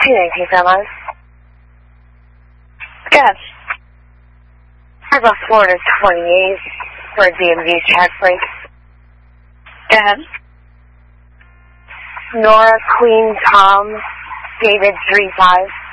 219 Yes. Harbaugh, Florida 28 for DMV check, please. Go ahead. Nora, Queen, Tom, David 35.